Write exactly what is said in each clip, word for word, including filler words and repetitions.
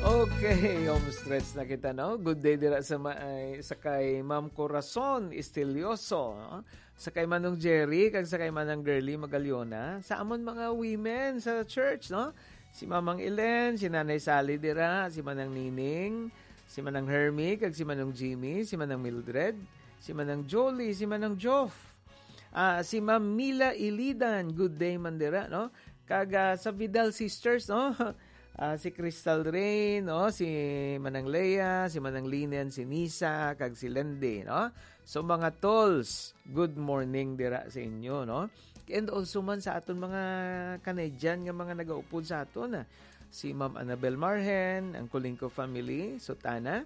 Okay, home stretch na kita, no? Good day dira sa, ma- ay, sa kay Ma'am Corazon Estilioso, no? Sa kay Manong Jerry, kag sa kay Manang Girly Magalyona, sa amon mga women sa church, no? Si Mamang Elen, si Nanay Sally dira, si Manang Nining, si Manang Hermie, kag si Manong Jimmy, si Manang Mildred, si Manang Jolie, si Manang Joff, ah, si Ma'am Mila Ilidan, good day man dira, no? Kag ah, sa Vidal Sisters, no? Uh, si Crystal Rain, no? Si Manang Leia, si Manang Linen, si Nisa, kag si Lende, no? So mga tolls, good morning dira sa inyo, no? And also man sa aton mga Canadian nga mga nagaupod sa aton, ah. Si Ma'am Annabel Marhen, ang Kulingko family, Sutana,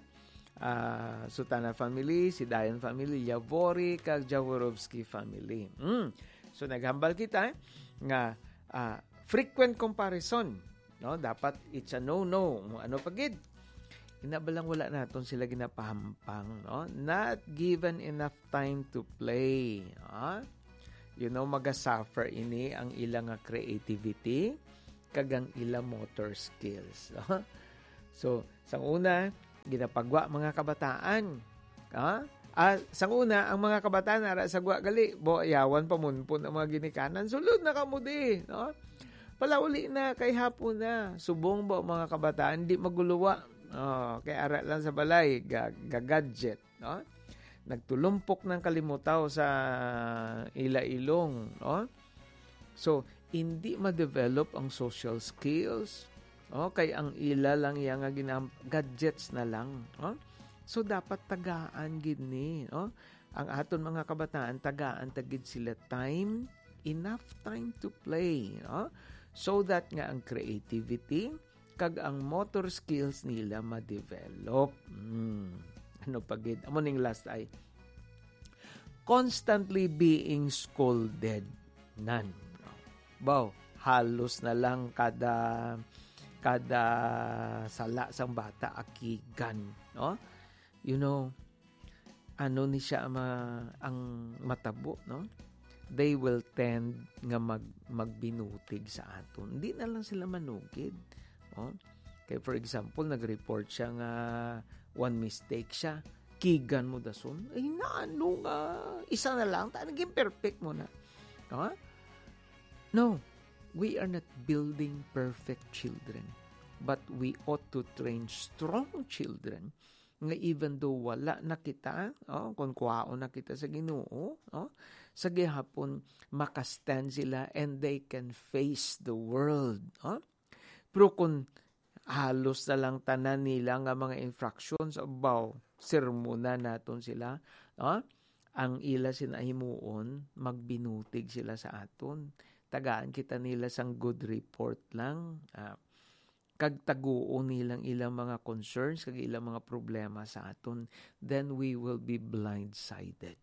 uh, Sutana family, si Dayan family, Yavori, kag Jaworowski family. Mm. So naghambal kita eh, nga uh, frequent comparison, no, dapat it's a no-no. Ano pagid? Inabalang wala naton sila ginapahampang, no? Not given enough time to play. No? You know, maga-suffer ini ang ilang creativity kag ang ilang motor skills. No? So, sang una, ginapagwa mga kabataan. Ha? Ah, sang una, ang mga kabataan ara sa gwa gali, bo yawan pamunpon ang mga ginikanan. Sulod na kamudi, no? Palauli na, kay hapon na. Subong ba mga kabataan, di maguluwa. Oh, kay aral lang sa balay, gagadget. No? Nagtulumpok ng kalimutaw sa ila-ilong. No? So, hindi ma-develop ang social skills. No? Kay ang ila lang yung ginam- gadgets na lang. No? So, dapat tagaan gini. No? Ang aton mga kabataan, tagaan tagid sila time, enough time to play. No? So that nga ang creativity kag ang motor skills nila ma-develop. Hmm. Ano pagid? Amo ning last ay constantly being scolded. None. Baw, halos na lang kada kada sala sang bata akigan, no? You know, ano ni siya ma, ang matabo, no? They will tend nga mag, magbinutig sa aton. Hindi na lang sila manugid. Oh? Kaya for example, nag-report siya nga one mistake siya. Kigan mo dason. Ay na, ano nga. Isa na lang. Ta, naging perfect mo na. Oh? No. We are not building perfect children. But we ought to train strong children nga even though wala na kita, oh, kung kuwaon na kita sa Ginoo, oh, sa gihapon makastand sila and they can face the world. Oh. Pero kung halos na lang tanan nila nga mga infractions, abaw, sermona naton sila, oh, ang ila sinahimuon, magbinutig sila sa aton. Tagaan kita nila sang good report lang, ah, kag taguon nilang ilang mga concerns, kag ilang mga problema sa aton, then we will be blindsided.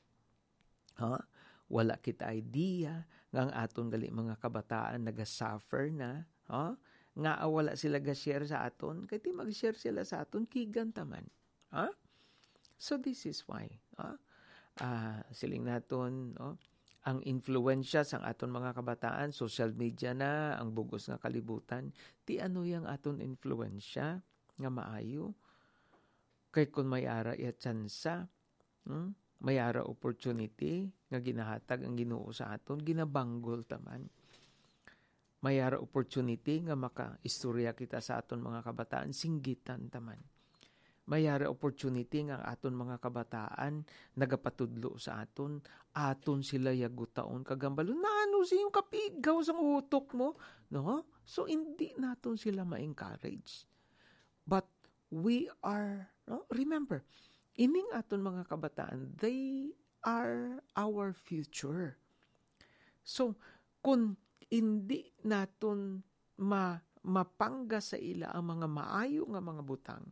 Ha? Wala kita idea nga ang aton gali mga kabataan naga-suffer na, ha? Nga wala sila ga-share sa aton, kay ti mag-share sila sa aton kigan taman. Ha? So this is why, ha? Uh, siling naton, no? Ang influensya sang aton mga kabataan, social media na, ang bugos nga kalibutan, ti ano yang aton influensya nga maayo? Kay kung may ara ya tsansa, hmm? may ara opportunity nga ginahatag ang Ginoo sa aton, ginabanggol taman. May ara opportunity nga maka-istorya kita sa aton mga kabataan, singgitan taman. Mayari opportunity nga aton mga kabataan nagapatudlo sa aton, aton sila yagutaon kagambalo na ano siyong kapigaw sang utok mo, no? So hindi naton sila ma-encourage. But we are, no? Remember, ining aton mga kabataan, they are our future. So kung hindi naton ma mapangga sa ila ang mga maayo nga mga butang,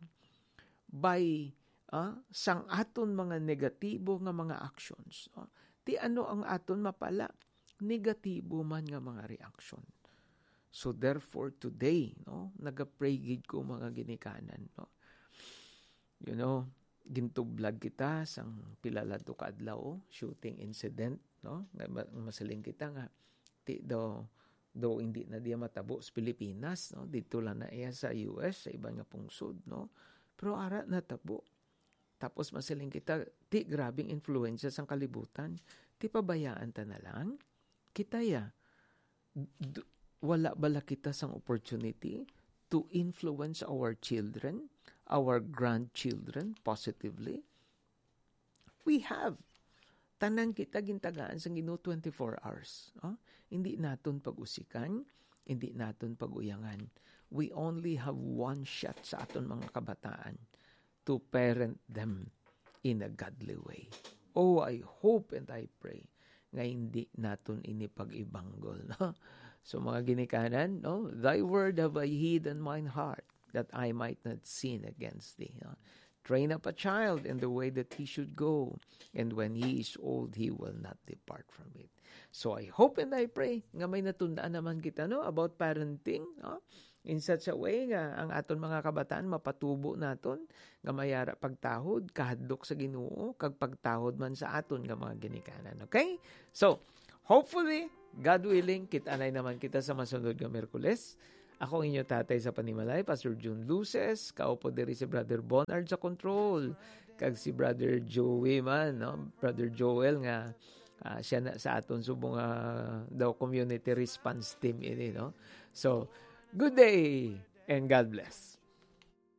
by uh, sang aton mga negatibo nga mga actions. Uh, ti ano ang aton mapala? Negatibo man nga mga reaction. So therefore today, no, naga-pray gid ko mga ginikanan, no. You know, gintublag kita sang pilalado ka adlaw, shooting incident, no. Masaling kita nga ti do do hindi na diya matabo sa Pilipinas, no? Dito lang na iya sa U S, sa ibang nga pungsod, no? Pero ara natabo. Tapos masiling kita, ti grabing influensya sa kalibutan. Ti pabayaan ta na lang. Kita ya, d- wala bala kita sang opportunity to influence our children, our grandchildren positively? We have. Tanan kita gintagaan sa Ginoo twenty-four hours. Oh? Hindi naton pag-usikan, hindi naton pag-uyangan. We only have one shot sa aton mga kabataan to parent them in a godly way. Oh, I hope and I pray nga hindi naton ini pag-ibanggol. No? So mga ginikanan, no? Thy word have I hid in mine heart, that I might not sin against thee. No? Train up a child in the way that he should go, and when he is old, he will not depart from it. So I hope and I pray nga may natundaan naman kita, no, about parenting, no? In such a way nga ang aton mga kabataan mapatubo naton nga mayara pagtahod, kahadlok sa Ginoo, kag pagtahod man sa aton nga mga ginikanan. Okay? So, hopefully, God willing, kita-anay naman kita sa masunod nga Miyerkules. Ako ang inyo tatay sa Panimalay, Pastor June Luces, kaupo diri si Brother Bonard sa control, kag si Brother Joey man, no? Brother Joel nga uh, siya na sa aton subong uh, daw community response team ini, no? So, good day and God bless.